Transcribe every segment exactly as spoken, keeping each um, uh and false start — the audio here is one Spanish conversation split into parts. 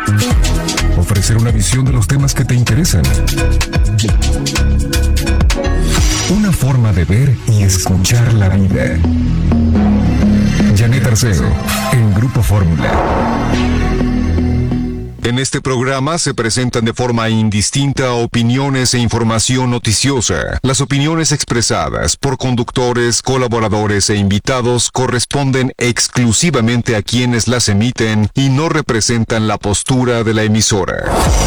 Ofrecer una visión de los temas que te interesan. Una forma de ver y escuchar la vida. Janet Arceo, en Grupo Fórmula. En este programa se presentan de forma indistinta opiniones e información noticiosa. Las opiniones expresadas por conductores, colaboradores e invitados corresponden exclusivamente a quienes las emiten y no representan la postura de la emisora.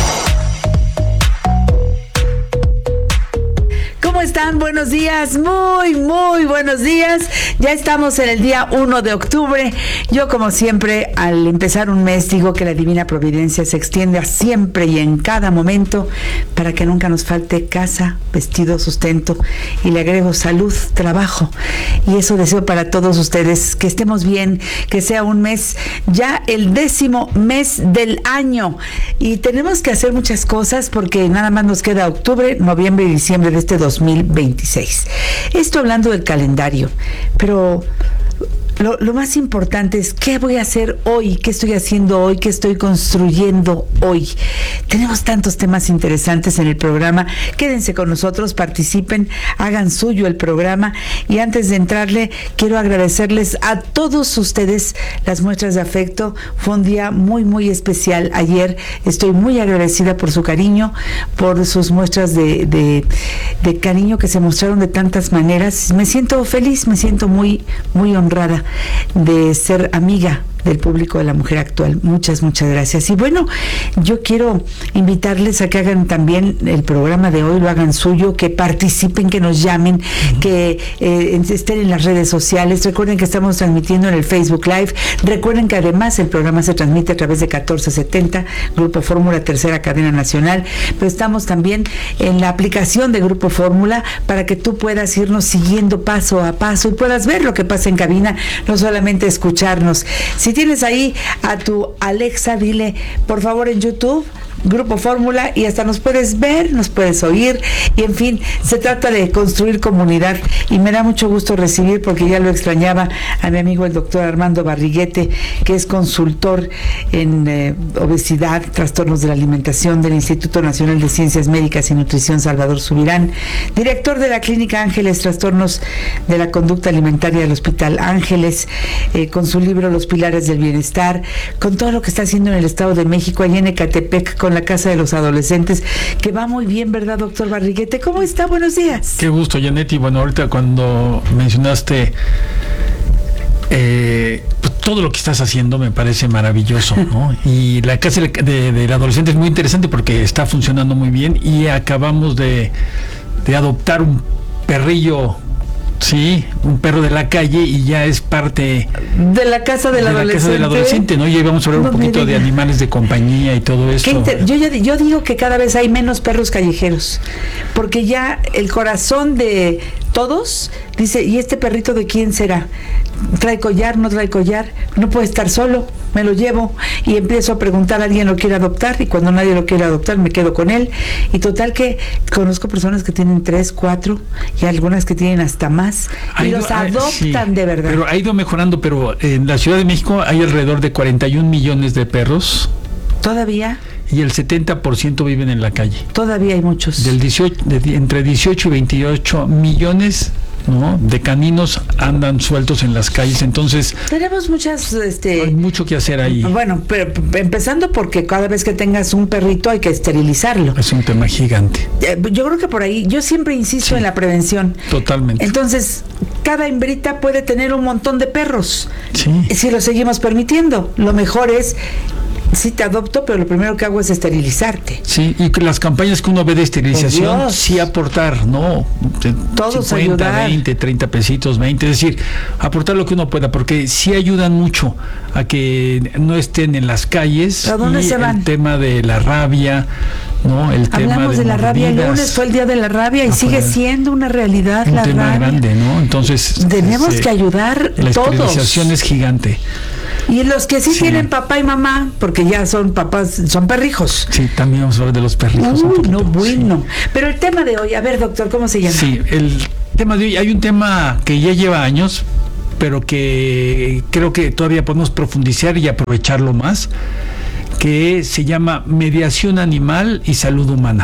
¿Cómo están? Buenos días, muy, muy buenos días. Ya estamos en el día uno de octubre. Yo, como siempre, al empezar un mes, digo que la divina providencia se extiende a siempre y en cada momento para que nunca nos falte casa, vestido, sustento. Y le agrego salud, trabajo. Y eso deseo para todos ustedes, que estemos bien, que sea un mes, ya el décimo mes del año. Y tenemos que hacer muchas cosas porque nada más nos queda octubre, noviembre y diciembre de este dos mil veintiséis. Esto hablando del calendario, pero Lo, lo más importante es qué voy a hacer hoy, qué estoy haciendo hoy, qué estoy construyendo hoy. Tenemos tantos temas interesantes en el programa. Quédense con nosotros, participen, hagan suyo el programa. Y antes de entrarle, quiero agradecerles a todos ustedes las muestras de afecto. Fue un día muy, muy especial ayer. Estoy muy agradecida por su cariño, por sus muestras de, de, de cariño que se mostraron de tantas maneras. Me siento feliz, me siento muy, muy honrada de ser amiga del público de la mujer actual. Muchas, muchas gracias. Y bueno, yo quiero invitarles a que hagan también el programa de hoy, lo hagan suyo, que participen, que nos llamen, uh-huh. que eh, estén en las redes sociales. Recuerden que estamos transmitiendo en el Facebook Live. Recuerden que además el programa se transmite a través de catorce setenta, Grupo Fórmula, tercera cadena nacional, pero estamos también en la aplicación de Grupo Fórmula para que tú puedas irnos siguiendo paso a paso y puedas ver lo que pasa en cabina, no solamente escucharnos. Si tienes ahí a tu Alexa, dile por favor en YouTube Grupo Fórmula y hasta nos puedes ver, nos puedes oír y en fin, se trata de construir comunidad y me da mucho gusto recibir, porque ya lo extrañaba, a mi amigo el doctor Armando Barriguete, que es consultor en eh, obesidad, trastornos de la alimentación del Instituto Nacional de Ciencias Médicas y Nutrición Salvador Subirán, director de la Clínica Ángeles, trastornos de la conducta alimentaria del Hospital Ángeles, eh, con su libro Los Pilares del Bienestar, con todo lo que está haciendo en el Estado de México, allá en Ecatepec, con la Casa de los Adolescentes, que va muy bien, ¿verdad, doctor Barriguete? ¿Cómo está? Buenos días. Qué gusto, Janet. Y bueno, ahorita cuando mencionaste eh, pues, todo lo que estás haciendo me parece maravilloso, ¿no? Y la Casa de, de, del Adolescente es muy interesante porque está funcionando muy bien y acabamos de, de adoptar un perrillo. Sí, un perro de la calle y ya es parte de la casa del de adolescente. La casa del adolescente, ¿no? Y ahí vamos a hablar no, un poquito de animales de compañía y todo eso. Inter- yo, ya, yo digo que cada vez hay menos perros callejeros, porque ya el corazón de todos dice, ¿y este perrito de quién será? ¿Trae collar? ¿No trae collar? No puede estar solo, me lo llevo y empiezo a preguntar, ¿alguien lo quiere adoptar? Y cuando nadie lo quiere adoptar me quedo con él. Y total que conozco personas que tienen tres, cuatro y algunas que tienen hasta más y ido, los adoptan sí, de verdad. Pero ha ido mejorando, pero en la Ciudad de México hay alrededor de cuarenta y un millones de perros. ¿Todavía? Y el setenta por ciento viven en la calle. Todavía hay muchos. Del dieciocho, de, entre dieciocho y veintiocho millones, ¿no?, de caninos andan sueltos en las calles. Entonces tenemos muchas este hay mucho que hacer ahí. Bueno, pero empezando porque cada vez que tengas un perrito hay que esterilizarlo. Es un tema gigante. Yo creo que por ahí, yo siempre insisto sí, en la prevención. Totalmente. Entonces, cada hembrita puede tener un montón de perros. Sí. Si lo seguimos permitiendo, lo mejor es, sí te adopto, pero lo primero que hago es esterilizarte. Sí, y las campañas que uno ve de esterilización, sí aportar, ¿no? Todos cincuenta, ayudar. veinte, treinta pesitos, veinte, es decir, aportar lo que uno pueda, porque sí ayudan mucho a que no estén en las calles. ¿A dónde y se van? El tema de la rabia, ¿no? El tema Hablamos de, de la rabia, el lunes fue el día de la rabia y ah, sigue siendo una realidad un la tema rabia. grande, ¿no? Entonces tenemos se, que ayudar la todos. La esterilización es gigante. Y los que sí, sí tienen papá y mamá, porque ya son papás, son perrijos. Sí, también vamos a hablar de los perrijos. Uy, no, bueno. Sí. Pero el tema de hoy, a ver, doctor, ¿cómo se llama? Sí, el tema de hoy, hay un tema que ya lleva años, pero que creo que todavía podemos profundizar y aprovecharlo más, que se llama Mediación Animal y Salud Humana.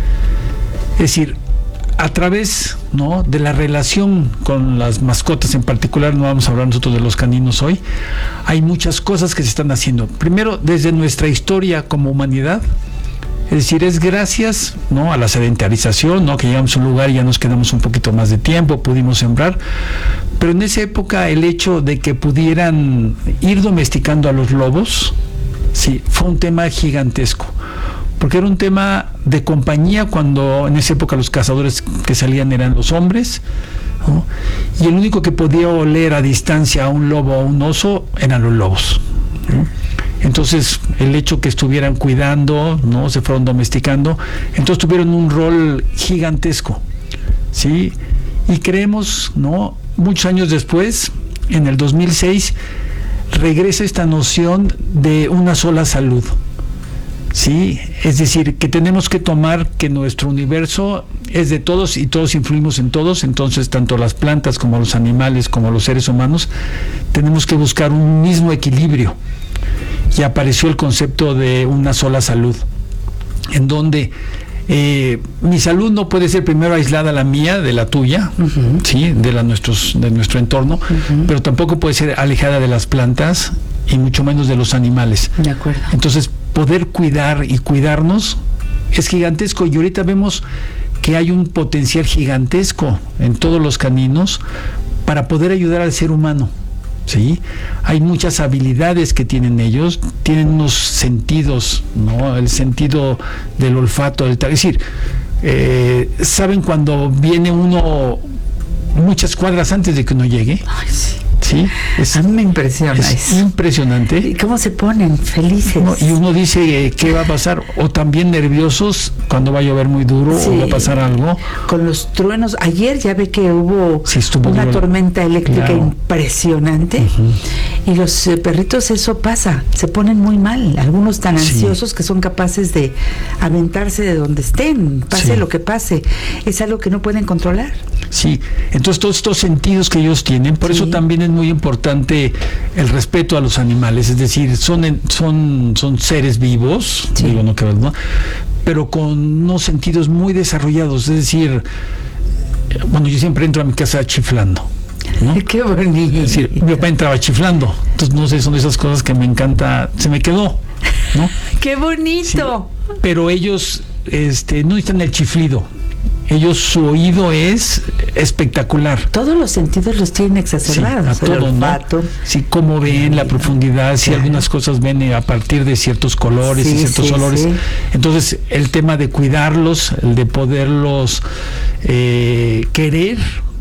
Es decir, a través, ¿no?, de la relación con las mascotas en particular, no vamos a hablar nosotros de los caninos hoy, hay muchas cosas que se están haciendo. Primero, desde nuestra historia como humanidad, es decir, es gracias, ¿no?, a la sedentarización, ¿no?, que llegamos a un lugar y ya nos quedamos un poquito más de tiempo, pudimos sembrar, pero en esa época el hecho de que pudieran ir domesticando a los lobos, sí, fue un tema gigantesco, porque era un tema de compañía cuando en esa época los cazadores que salían eran los hombres, ¿no?, y el único que podía oler a distancia a un lobo o a un oso eran los lobos, ¿no? Entonces el hecho que estuvieran cuidando, ¿no?, se fueron domesticando, entonces tuvieron un rol gigantesco, ¿sí? Y creemos, ¿no?, muchos años después, en el dos mil seis, regresa esta noción de una sola salud, ¿sí? Es decir, que tenemos que tomar que nuestro universo es de todos y todos influimos en todos, entonces tanto las plantas como los animales como los seres humanos tenemos que buscar un mismo equilibrio. Y apareció el concepto de una sola salud, en donde eh, mi salud no puede ser primero aislada la mía de la tuya, uh-huh. sí, de la nuestros de nuestro entorno, uh-huh. pero tampoco puede ser alejada de las plantas y mucho menos de los animales. De acuerdo. Entonces, poder cuidar y cuidarnos es gigantesco, y ahorita vemos que hay un potencial gigantesco en todos los caninos para poder ayudar al ser humano. Sí, hay muchas habilidades que tienen ellos, tienen unos sentidos, ¿no? El sentido del olfato, del, es decir, eh, saben cuando viene uno muchas cuadras antes de que uno llegue. Ay, sí. Sí, es, a mí me impresiona es eso. Impresionante. ¿Y cómo se ponen felices? No, y uno dice, eh, ¿qué va a pasar? O también nerviosos cuando va a llover muy duro, sí, o va a pasar algo. Con los truenos. Ayer ya ve que hubo sí, una duro. tormenta eléctrica, claro, impresionante. Uh-huh. Y los eh, perritos, eso pasa, se ponen muy mal. Algunos tan ansiosos, sí, que son capaces de aventarse de donde estén, pase, sí, lo que pase. Es algo que no pueden controlar. Sí, entonces todos estos sentidos que ellos tienen, por sí, eso también es muy importante el respeto a los animales, es decir, son son son seres vivos, sí, digo, no creo, ¿no?, pero con unos sentidos muy desarrollados, es decir, bueno, yo siempre entro a mi casa chiflando, ¿no? Qué bonito. Es decir, mi papá entraba chiflando, entonces no sé, son esas cosas que me encanta, se me quedó, ¿no? Qué bonito. Sí, pero ellos este no necesitan el chiflido. Ellos, su oído es espectacular. Todos los sentidos los tienen exacerbados. Sí, a todo, ¿no? Sí, cómo ven, la profundidad, si, claro, algunas cosas ven a partir de ciertos colores, sí, y ciertos sí, olores. Sí. Entonces, el tema de cuidarlos, el de poderlos eh, querer.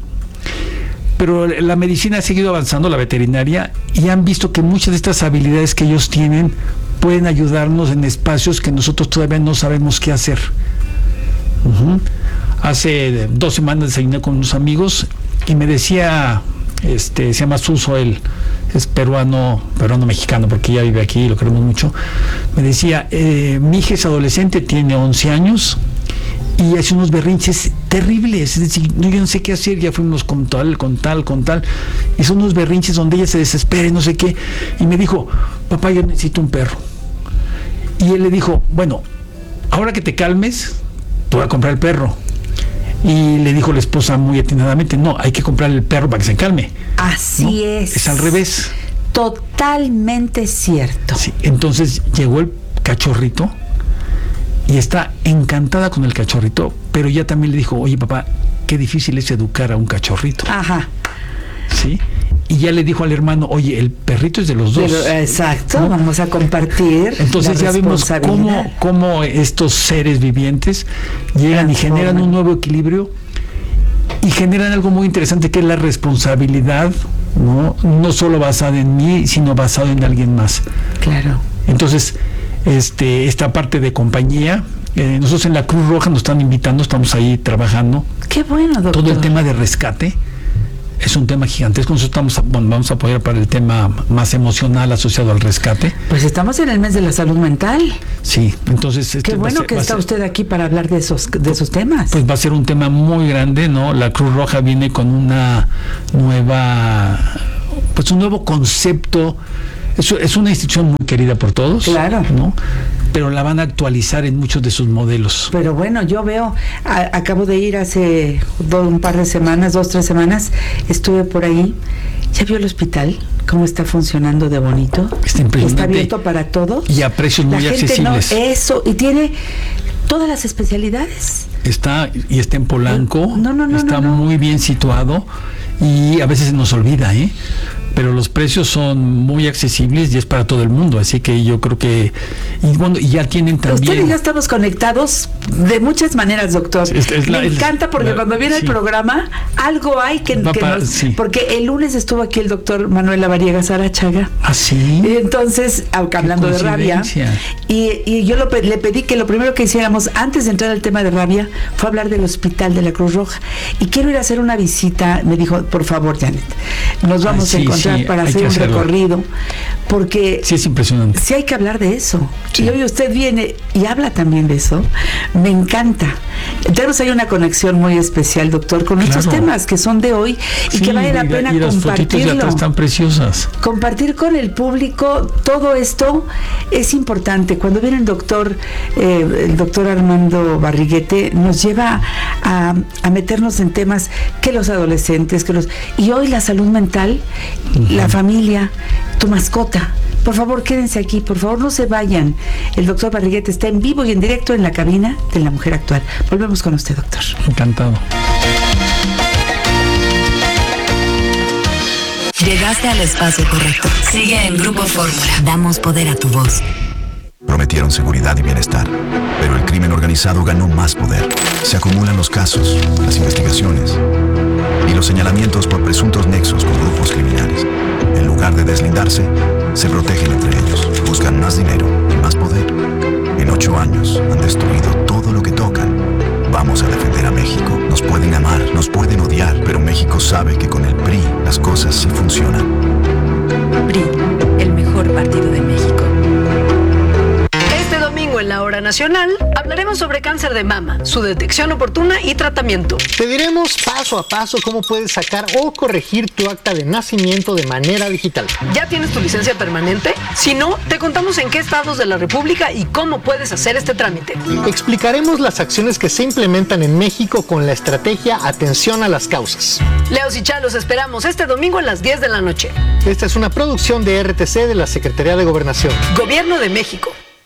Pero la medicina ha seguido avanzando, la veterinaria, y han visto que muchas de estas habilidades que ellos tienen pueden ayudarnos en espacios que nosotros todavía no sabemos qué hacer. Uh-huh. Hace dos semanas desayuné con unos amigos y me decía, este, se llama Suso, él es peruano, peruano mexicano, porque ya vive aquí y lo queremos mucho. Me decía, eh, mi hija es adolescente, tiene once años y hace unos berrinches terribles, es decir, yo no sé qué hacer, ya fuimos con tal, con tal, con tal, y son unos berrinches donde ella se desespera y no sé qué, y me dijo, papá, yo necesito un perro. Y él le dijo, bueno, ahora que te calmes, te voy a comprar el perro. Y le dijo la esposa muy atinadamente, no, hay que comprar el perro para que se calme. Así, ¿no? Es. Es al revés. Totalmente cierto. Sí, entonces llegó el cachorrito y está encantada con el cachorrito, pero ya también le dijo, oye, papá, qué difícil es educar a un cachorrito. Ajá. Sí. Y ya le dijo al hermano, oye, el perrito es de los dos. Pero, exacto, ¿no? Vamos a compartir. Entonces ya vemos cómo, cómo estos seres vivientes llegan y generan un nuevo equilibrio y generan algo muy interesante, que es la responsabilidad, ¿no? No solo basada en mí, sino basada en alguien más. Claro. Entonces, este, esta parte de compañía, eh, nosotros en la Cruz Roja nos están invitando, estamos ahí trabajando. Qué bueno, doctor. Todo el tema de rescate es un tema gigantesco. Nosotros estamos, bueno, vamos a apoyar para el tema más emocional asociado al rescate. Pues estamos en el mes de la salud mental. Sí, entonces... Qué bueno ser, que está ser, usted aquí para hablar de esos de esos temas. Pues va a ser un tema muy grande, ¿no? La Cruz Roja viene con una nueva, pues un nuevo concepto Es, es una institución muy querida por todos. Claro. ¿No? Pero la van a actualizar en muchos de sus modelos. Pero bueno, yo veo, a, acabo de ir hace do, un par de semanas, dos, tres semanas, estuve por ahí. ¿Ya vio el hospital? ¿Cómo está funcionando de bonito? Está impresionante. Está abierto para todos. Y a precios muy La gente accesibles. No, eso, y tiene todas las especialidades. Está, y está en Polanco. No, no, no, está no, no. muy bien situado y a veces se nos olvida, ¿eh? Pero los precios son muy accesibles y es para todo el mundo, así que yo creo que y bueno, y ya tienen también. Usted y yo estamos conectados de muchas maneras, doctor. Es, es la, Me encanta porque la, cuando viene sí. el programa algo hay que, que para, nos, sí. porque el lunes estuvo aquí el doctor Manuel Lavariega Sarachaga. ¿Ah, sí? Y entonces, hablando de rabia, y, y yo lo, le pedí que lo primero que hiciéramos antes de entrar al tema de rabia fue hablar del hospital de la Cruz Roja. Y quiero ir a hacer una visita, me dijo, por favor, Janet, nos vamos ah, sí, a encontrar sí, para hacer un hacerlo. recorrido, porque sí es impresionante. Sí hay que hablar de eso. Sí. Y hoy usted viene y habla también de eso. Me encanta. Tenemos ahí una conexión muy especial, doctor, con claro. estos temas que son de hoy y sí, que vale la pena y las compartirlo. De atrás están preciosas. Compartir con el público todo esto es importante. Cuando viene el doctor, eh, el doctor Armando Barriguete, nos lleva a, a meternos en temas que los adolescentes, que los y hoy la salud mental, uh-huh. la familia, tu mascota. Por favor, quédense aquí, por favor, no se vayan. El doctor Barriguete está en vivo y en directo en la cabina de La Mujer Actual. Volvemos con usted, doctor. Encantado. Llegaste al espacio correcto. Sigue en Grupo Fórmula. Damos poder a tu voz. Prometieron seguridad y bienestar, pero el crimen organizado ganó más poder. Se acumulan los casos, las investigaciones y los señalamientos por presuntos nexos con grupos criminales. En lugar de deslindarse, se protegen entre ellos, buscan más dinero y más poder. En ocho años han destruido todo lo que tocan. Vamos a defender a México. Nos pueden amar, nos pueden odiar, pero México sabe que con el P R I las cosas sí funcionan. P R I, el mejor partido de México. En la hora nacional hablaremos sobre cáncer de mama, su detección oportuna y tratamiento. Te diremos paso a paso cómo puedes sacar o corregir tu acta de nacimiento de manera digital. ¿Ya tienes tu licencia permanente? Si no, te contamos en qué estados de la República y cómo puedes hacer este trámite. Explicaremos las acciones que se implementan en México con la estrategia Atención a las Causas. Leos y Chalos esperamos este domingo a las diez de la noche. Esta es una producción de R T C de la Secretaría de Gobernación. Gobierno de México.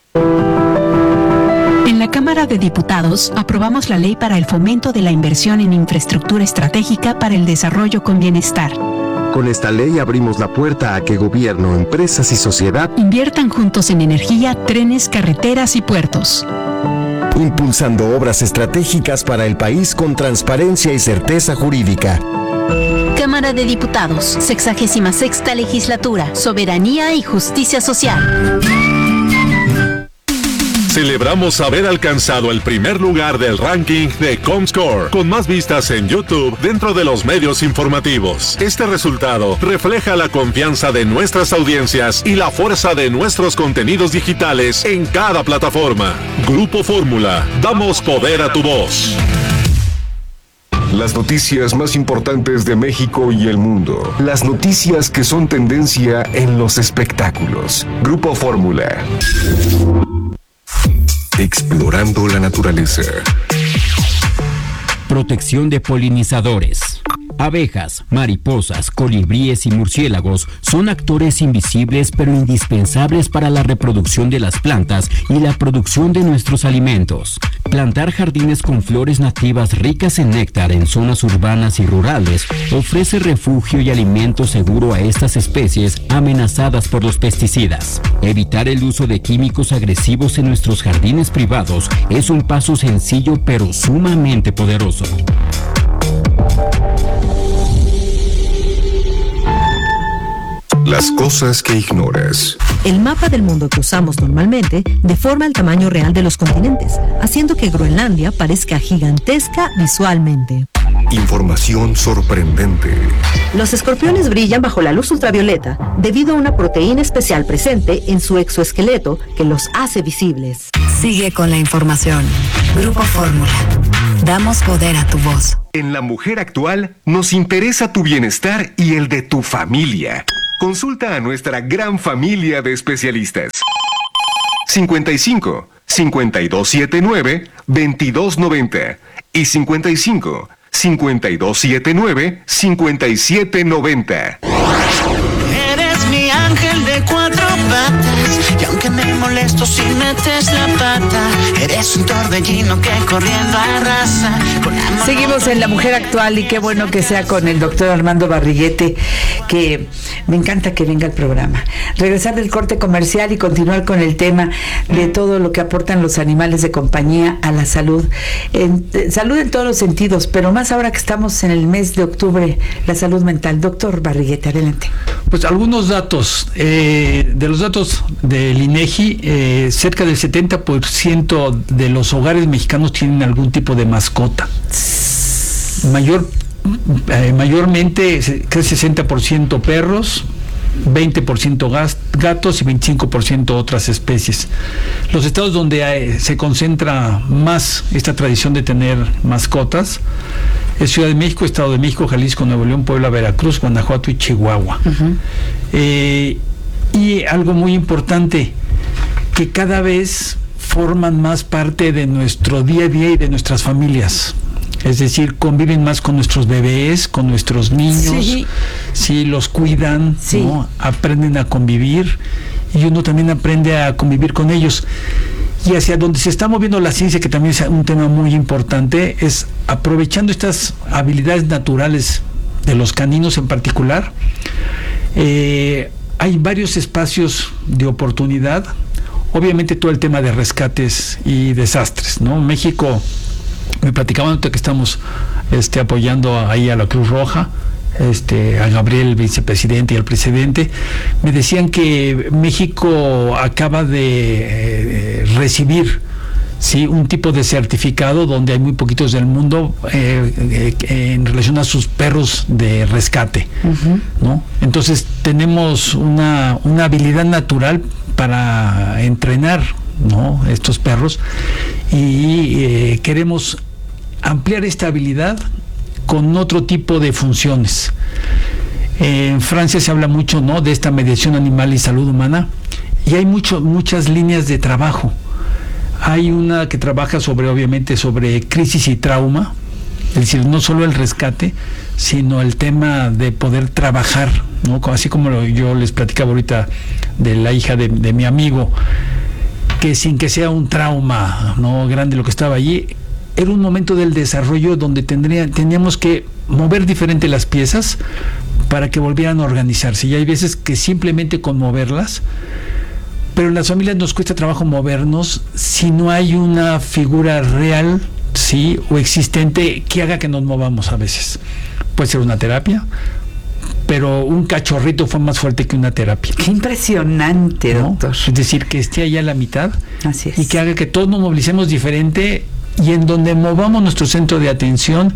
En la Cámara de Diputados aprobamos la ley para el fomento de la inversión en infraestructura estratégica para el desarrollo con bienestar. Con esta ley abrimos la puerta a que gobierno, empresas y sociedad inviertan juntos en energía, trenes, carreteras y puertos. Impulsando obras estratégicas para el país con transparencia y certeza jurídica. Cámara de Diputados, sexagésima sexta legislatura, soberanía y justicia social. Celebramos haber alcanzado el primer lugar del ranking de Comscore, con más vistas en YouTube dentro de los medios informativos. Este resultado refleja la confianza de nuestras audiencias y la fuerza de nuestros contenidos digitales en cada plataforma. Grupo Fórmula, damos poder a tu voz. Las noticias más importantes de México y el mundo. Las noticias que son tendencia en los espectáculos. Grupo Fórmula. Explorando la naturaleza. Protección de polinizadores. Abejas, mariposas, colibríes y murciélagos son actores invisibles pero indispensables para la reproducción de las plantas y la producción de nuestros alimentos. Plantar jardines con flores nativas ricas en néctar en zonas urbanas y rurales ofrece refugio y alimento seguro a estas especies amenazadas por los pesticidas. Evitar el uso de químicos agresivos en nuestros jardines privados es un paso sencillo pero sumamente poderoso. Las cosas que ignoras. El mapa del mundo que usamos normalmente deforma el tamaño real de los continentes, haciendo que Groenlandia parezca gigantesca visualmente. Información sorprendente. Los escorpiones brillan bajo la luz ultravioleta debido a una proteína especial presente en su exoesqueleto que los hace visibles. Sigue con la información. Grupo Fórmula. Damos poder a tu voz. En La Mujer Actual nos interesa tu bienestar y el de tu familia. Consulta a nuestra gran familia de especialistas. cincuenta y cinco, cincuenta y dos setenta y nueve, veintidós noventa y cincuenta y cinco, cincuenta y dos setenta y nueve, cincuenta y siete noventa. Eres mi ángel de cuatro patas, y aunque me molesto si metes la pata, eres un torbellino que corriendo arrasa. Seguimos en La Mujer Actual, y qué bueno que sea con el doctor Armando Barriguete, que me encanta que venga al programa. Regresar del corte comercial y continuar con el tema de todo lo que aportan los animales de compañía a la salud. En, eh, salud en todos los sentidos, pero más ahora que estamos en el mes de octubre, la salud mental. Doctor Barriguete, adelante. Pues algunos datos. Eh, de los datos del INEGI, eh, cerca del setenta por ciento de los hogares mexicanos tienen algún tipo de mascota. Mayor, eh, mayormente, casi sesenta por ciento perros, veinte por ciento gatos y veinticinco por ciento otras especies. Los estados donde hay, se concentra más esta tradición de tener mascotas es Ciudad de México, Estado de México, Jalisco, Nuevo León, Puebla, Veracruz, Guanajuato y Chihuahua. Uh-huh. Eh, y algo muy importante, que cada vez forman más parte de nuestro día a día y de nuestras familias. Es decir, conviven más con nuestros bebés, con nuestros niños, sí, sí los cuidan, sí, ¿no? Aprenden a convivir, y uno también aprende a convivir con ellos. Y hacia donde se está moviendo la ciencia, que también es un tema muy importante, es aprovechando estas habilidades naturales de los caninos en particular. Eh, hay varios espacios de oportunidad. Obviamente todo el tema de rescates y desastres, ¿no? México, me platicaban que estamos este, apoyando ahí a la Cruz Roja, este, a Gabriel, el vicepresidente, y al presidente. Me decían que México acaba de eh, recibir, sí, un tipo de certificado donde hay muy poquitos del mundo eh, eh, en relación a sus perros de rescate, uh-huh, ¿no? Entonces tenemos una, una habilidad natural para entrenar, ¿no?, estos perros, y eh, queremos ampliar esta habilidad con otro tipo de funciones. Eh, en Francia se habla mucho, ¿no?, de esta mediación animal y salud humana, y hay mucho, muchas líneas de trabajo. Hay una que trabaja sobre, obviamente, sobre crisis y trauma, es decir, no solo el rescate, sino el tema de poder trabajar, ¿no?, así como lo, yo les platicaba ahorita de la hija de, de mi amigo, que sin que sea un trauma, ¿no?, grande lo que estaba allí, era un momento del desarrollo donde tendría, teníamos que mover diferente las piezas para que volvieran a organizarse. Y hay veces que simplemente con moverlas, pero en las familias nos cuesta trabajo movernos si no hay una figura real, sí, o existente, que haga que nos movamos a veces. Puede ser una terapia, pero un cachorrito fue más fuerte que una terapia. Qué impresionante, ¿no?, doctor. Es decir, que esté allá a la mitad. Así es. Y que haga que todos nos movilicemos diferente, y en donde movamos nuestro centro de atención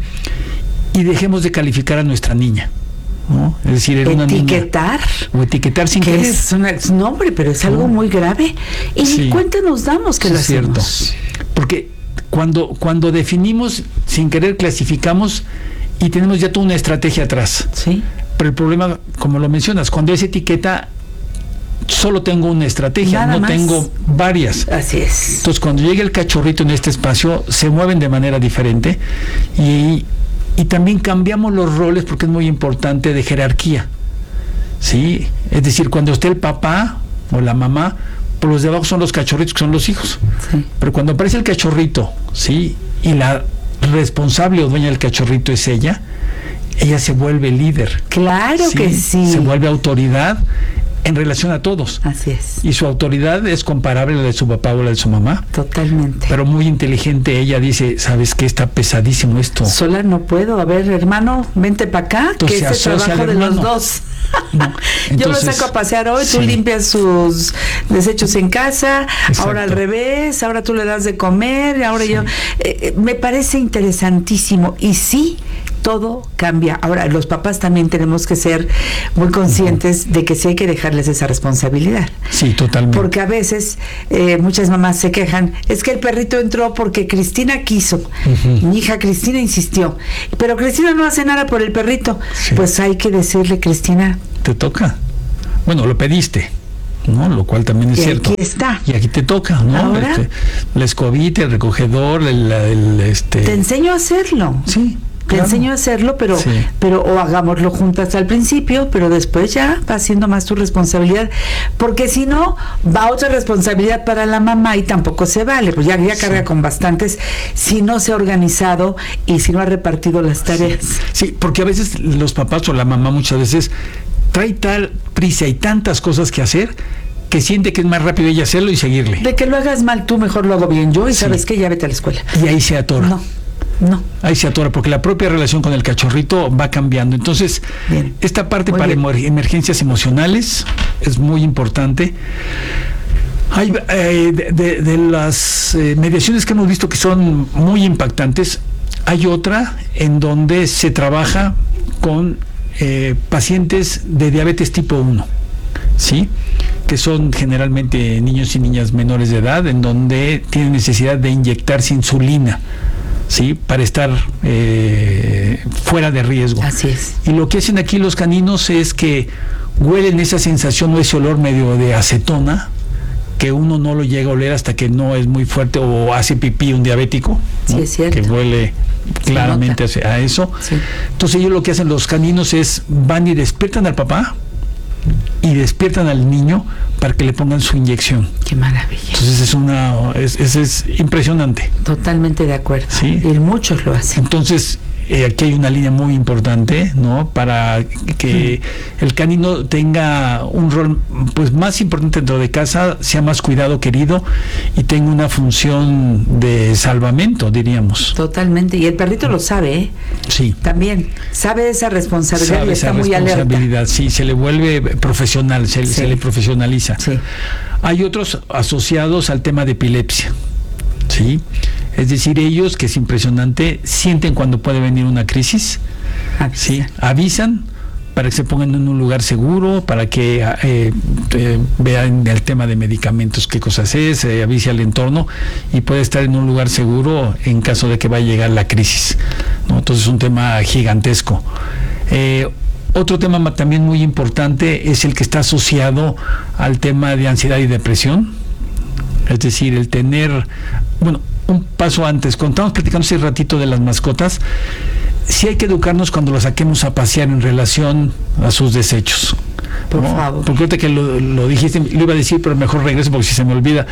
y dejemos de calificar a nuestra niña, ¿no? Es decir, era una niña. Etiquetar. O etiquetar sin que querer. Es una, es un nombre, pero es algo, ¿no?, muy grave. Y sí, ni cuenta nos damos que sí, lo es cierto. hacemos. Porque cuando, cuando definimos, sin querer clasificamos, y tenemos ya toda una estrategia atrás. Sí. Pero el problema, como lo mencionas, cuando es etiqueta, solo tengo una estrategia, nada no más. tengo varias. Así es. Entonces, cuando llegue el cachorrito en este espacio, se mueven de manera diferente, y, y también cambiamos los roles, porque es muy importante, de jerarquía, ¿sí? Es decir, cuando esté el papá o la mamá, pues los de abajo son los cachorritos, que son los hijos. Sí. Pero cuando aparece el cachorrito, ¿sí?, y la responsable o dueña del cachorrito es ella, ella se vuelve líder. Claro, ¿sí?, que sí. Se vuelve autoridad en relación a todos. Así es. Y su autoridad es comparable a la de su papá o la de su mamá. Totalmente. Pero muy inteligente ella, dice, ¿sabes qué? Está pesadísimo esto. Sola no puedo. A ver, hermano, vente para acá, entonces, que es el trabajo de los dos. No. Entonces, yo lo saco a pasear hoy, sí, tú limpias sus desechos en casa. Exacto. Ahora al revés, ahora tú le das de comer, ahora sí. yo... Eh, me parece interesantísimo. Y sí, todo cambia. Ahora, los papás también tenemos que ser muy conscientes uh-huh. de que sí hay que dejarles esa responsabilidad. Sí, totalmente. Porque a veces eh, muchas mamás se quejan, es que el perrito entró porque Cristina quiso. Uh-huh. Mi hija Cristina insistió, pero Cristina no hace nada por el perrito. Sí. Pues hay que decirle, Cristina, te toca. bueno, lo pediste, ¿no? Lo cual también es y cierto. Aquí está. Y aquí te toca, ¿no? Ahora, este, la escobita, el recogedor, el, el este. Te enseño a hacerlo. Sí. Te claro. enseño a hacerlo, pero, sí. pero o hagámoslo juntas al principio, pero después ya va siendo más tu responsabilidad, porque si no, va otra responsabilidad para la mamá y tampoco se vale, pues ya, ya carga sí. con bastantes, si no se ha organizado y si no ha repartido las tareas. Sí. sí, porque a veces los papás o la mamá muchas veces trae tal prisa y tantas cosas que hacer, que siente que es más rápido ella hacerlo y seguirle. De que lo hagas mal tú, mejor lo hago bien yo y sí. sabes que ya vete a la escuela. Y ahí se atora. No. No. Ahí se atora, porque la propia relación con el cachorrito va cambiando. Entonces, bien. esta parte muy para bien. emergencias emocionales es muy importante. Hay eh, de, de, de las eh, mediaciones que hemos visto que son muy impactantes, hay otra en donde se trabaja con eh, pacientes de diabetes tipo uno, ¿sí? Que son generalmente niños y niñas menores de edad, en donde tienen necesidad de inyectarse insulina, ¿sí? Para estar eh, fuera de riesgo. Así es. Y lo que hacen aquí los caninos es que huelen esa sensación o ese olor medio de acetona, que uno no lo llega a oler hasta que no es muy fuerte o hace pipí un diabético, ¿no? Sí, es cierto. Que huele claramente a eso. Sí. Entonces ellos lo que hacen los caninos es van y despiertan al papá y despiertan al niño para que le pongan su inyección. Qué maravilla. Entonces es una es, es, es impresionante. Totalmente de acuerdo. Sí. Y muchos lo hacen. Entonces eh, aquí hay una línea muy importante, ¿no? Para que mm. el canino tenga un rol pues más importante dentro de casa, sea más cuidado, querido y tenga una función de salvamento, diríamos. Totalmente. Y el perrito lo sabe, ¿eh? Sí. También sabe esa responsabilidad sabe y está esa muy responsabilidad, alerta. Sí, se le vuelve profesional, se, sí. se le profesionaliza. Sí. Hay otros asociados al tema de epilepsia, ¿sí? Es decir, ellos, que es impresionante, sienten cuando puede venir una crisis, avisan. ¿sí? Avisan para que se pongan en un lugar seguro, para que eh, eh, vean el tema de medicamentos, qué cosas es, eh, avise al entorno y puede estar en un lugar seguro en caso de que vaya a llegar la crisis, ¿no? Entonces es un tema gigantesco. Eh, Otro tema también muy importante es el que está asociado al tema de ansiedad y depresión, es decir, el tener, bueno, un paso antes, cuando estamos platicando ese ratito de las mascotas, sí hay que educarnos cuando lo saquemos a pasear en relación a sus desechos. Por ¿no? favor. Porque ahorita que lo, lo dijiste, lo iba a decir, pero mejor regreso porque si se me olvida,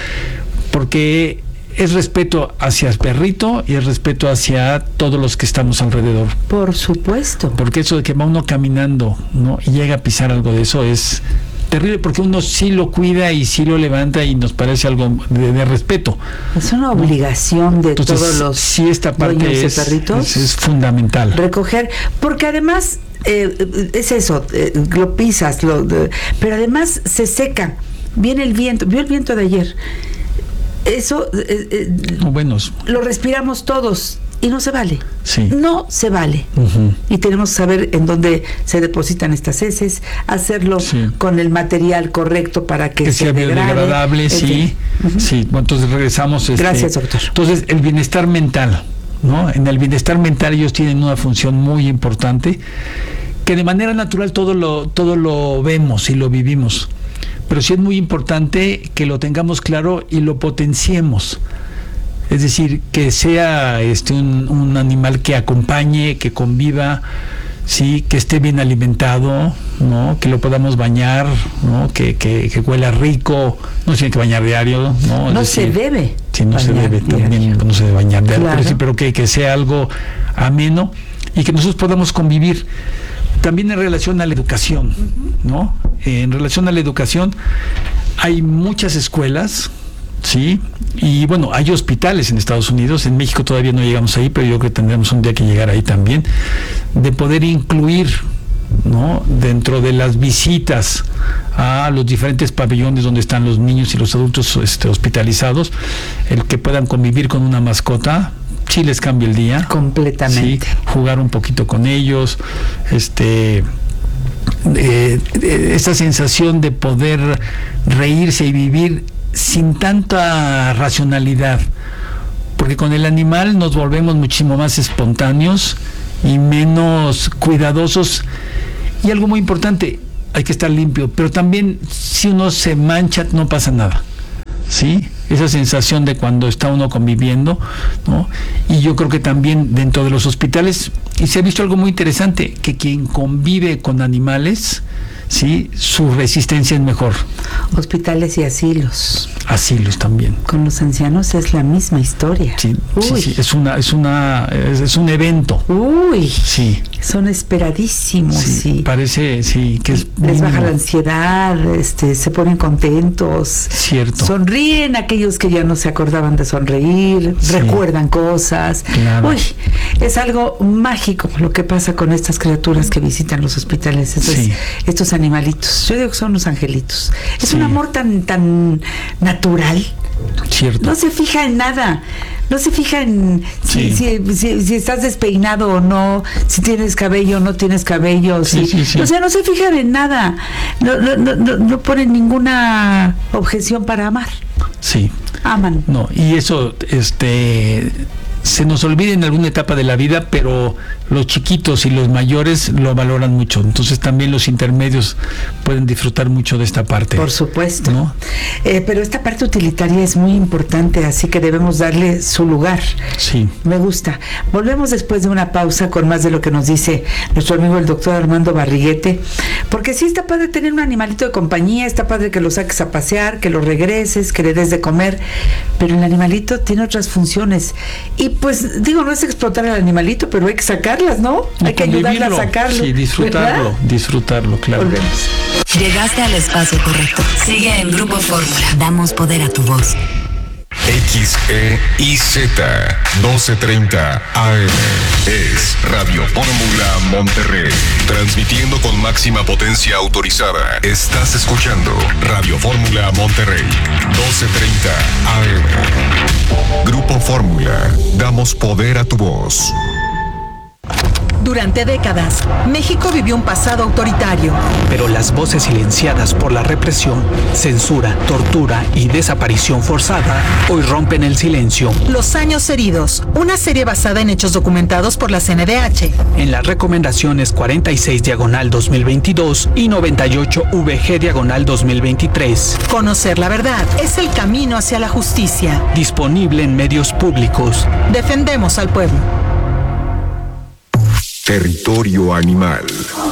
porque es respeto hacia el perrito y es respeto hacia todos los que estamos alrededor. Por supuesto. Porque eso de que va uno caminando, ¿no? Y llega a pisar algo de eso es terrible, porque uno sí lo cuida y sí lo levanta y nos parece algo de, de respeto. Es una obligación de Entonces, todos los sí, esta parte es, de perritos es, es fundamental. Recoger, porque además eh, es eso, eh, lo pisas, lo, de, pero además se seca, viene el viento, vio el viento de ayer. Eso eh, eh, bueno, lo respiramos todos y no se vale. Sí. No se vale. Uh-huh. Y tenemos que saber en dónde se depositan estas heces, hacerlo sí. con el material correcto para que, que se sea degrade, biodegradable, sí. Uh-huh. Sí, bueno, entonces regresamos. Este, Gracias, doctor. Entonces, el bienestar mental, ¿no? En el bienestar mental ellos tienen una función muy importante, que de manera natural todo lo, todo lo vemos y lo vivimos. Pero sí es muy importante que lo tengamos claro y lo potenciemos. Es decir, que sea este un, un animal que acompañe, que conviva, sí, que esté bien alimentado, ¿no? Que lo podamos bañar, ¿no? Que, que, que huela rico, no se tiene que bañar diario, ¿no? No es decir, se debe. Sí, no se debe, diario. También no se debe bañar diario, claro. pero, sí, pero que, que sea algo ameno y que nosotros podamos convivir. También en relación a la educación, ¿no? En relación a la educación, hay muchas escuelas, ¿sí? Y bueno, hay hospitales en Estados Unidos, en México todavía no llegamos ahí, pero yo creo que tendremos un día que llegar ahí también, de poder incluir, ¿no? Dentro de las visitas a los diferentes pabellones donde están los niños y los adultos este, hospitalizados, el que puedan convivir con una mascota. Sí les cambia el día. Completamente. Sí, jugar un poquito con ellos, este, eh, esta sensación de poder reírse y vivir sin tanta racionalidad, porque con el animal nos volvemos muchísimo más espontáneos y menos cuidadosos. Y algo muy importante, hay que estar limpio, pero también si uno se mancha no pasa nada, ¿sí? Esa sensación de cuando está uno conviviendo, ¿no? Y yo creo que también dentro de los hospitales, y se ha visto algo muy interesante, que quien convive con animales, sí, su resistencia es mejor. Hospitales y asilos. Asilos también. Con los ancianos es la misma historia. Sí, sí, sí, es una, es una, es, es un evento. Uy. Sí. Son esperadísimos. Sí, sí. Parece, sí, que es les baja la ansiedad, este, se ponen contentos. Cierto. Sonríen aquellos que ya no se acordaban de sonreír, sí. Recuerdan cosas. Claro. Uy, es algo mágico lo que pasa con estas criaturas que visitan los hospitales, estos, sí. estos animalitos. Yo digo que son unos angelitos. Es sí. un amor tan, tan natural. Cierto. No se fija en nada. No se fija en si, sí. si, si, si estás despeinado o no, si tienes cabello o no tienes cabello. Sí, si, sí, sí. O sea, no se fijan en nada. No, no, no, no, no ponen ninguna objeción para amar. Sí. Aman. No, y eso, este... se nos olvida en alguna etapa de la vida, pero los chiquitos y los mayores lo valoran mucho. Entonces también los intermedios pueden disfrutar mucho de esta parte. Por supuesto. ¿No? Eh, pero esta parte utilitaria es muy importante, así que debemos darle su lugar. Sí. Me gusta. Volvemos después de una pausa con más de lo que nos dice nuestro amigo el doctor Armando Barriguete, porque sí está padre tener un animalito de compañía, está padre que lo saques a pasear, que lo regreses, que le des de comer, pero el animalito tiene otras funciones. Y pues digo, no es explotar al animalito, pero hay que sacarlas, ¿no? Y hay que ayudarla a sacarlo. Sí, disfrutarlo, ¿verdad? disfrutarlo, claro. Volvemos. Llegaste al espacio correcto. Sigue en Grupo Fórmula. Damos poder a tu voz. X E I Z doce treinta A M es Radio Fórmula Monterrey, transmitiendo con máxima potencia autorizada. Estás escuchando Radio Fórmula Monterrey, doce treinta A M. Grupo Fórmula, damos poder a tu voz. Durante décadas, México vivió un pasado autoritario. Pero las voces silenciadas por la represión, censura, tortura y desaparición forzada hoy rompen el silencio. Los años heridos, una serie basada en hechos documentados por la C N D H. En las recomendaciones cuarenta y seis diagonal dos mil veintidós y noventa y ocho V G diagonal dos mil veintitrés. Conocer la verdad es el camino hacia la justicia. Disponible en medios públicos. Defendemos al pueblo. Territorio animal.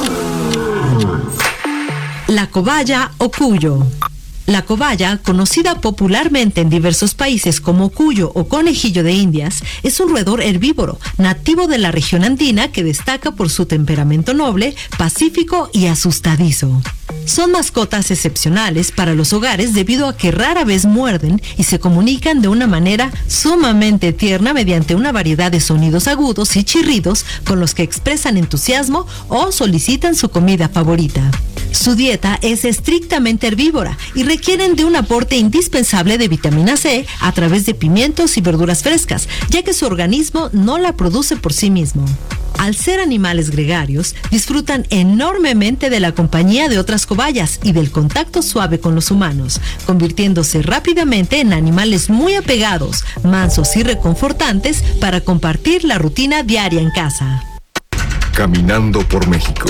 La cobaya o cuyo. La cobaya, conocida popularmente en diversos países como cuyo o conejillo de Indias, es un roedor herbívoro, nativo de la región andina que destaca por su temperamento noble, pacífico y asustadizo. Son mascotas excepcionales para los hogares debido a que rara vez muerden y se comunican de una manera sumamente tierna mediante una variedad de sonidos agudos y chirridos con los que expresan entusiasmo o solicitan su comida favorita. Su dieta es estrictamente herbívora y requieren de un aporte indispensable de vitamina C a través de pimientos y verduras frescas, ya que su organismo no la produce por sí mismo. Al ser animales gregarios, disfrutan enormemente de la compañía de otras cobayas y del contacto suave con los humanos, convirtiéndose rápidamente en animales muy apegados, mansos y reconfortantes para compartir la rutina diaria en casa. Caminando por México.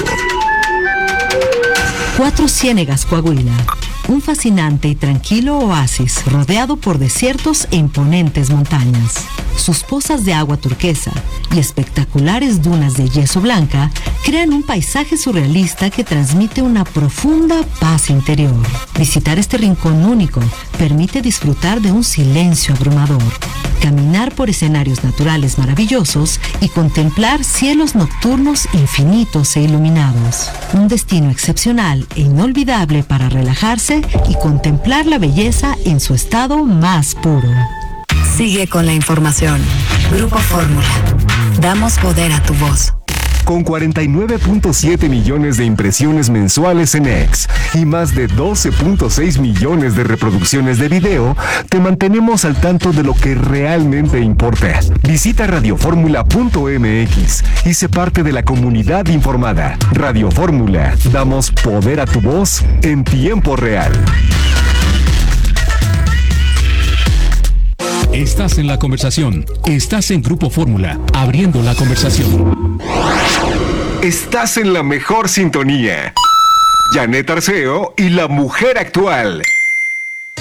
Cuatro Ciénegas, Coahuila. Un fascinante y tranquilo oasis rodeado por desiertos e imponentes montañas. Sus pozas de agua turquesa y espectaculares dunas de yeso blanca crean un paisaje surrealista que transmite una profunda paz interior. Visitar este rincón único permite disfrutar de un silencio abrumador, caminar por escenarios naturales maravillosos y contemplar cielos nocturnos infinitos e iluminados. Un destino excepcional e inolvidable para relajarse y contemplar la belleza en su estado más puro. Sigue con la información. Grupo Fórmula. Damos poder a tu voz. Con cuarenta y nueve punto siete millones de impresiones mensuales en X y más de doce punto seis millones de reproducciones de video, te mantenemos al tanto de lo que realmente importa. Visita radio fórmula punto m x y sé parte de la comunidad informada. Radio Fórmula, damos poder a tu voz en tiempo real. Estás en la conversación. Estás en Grupo Fórmula, abriendo la conversación. Estás en la mejor sintonía. Janet Arceo y la mujer actual.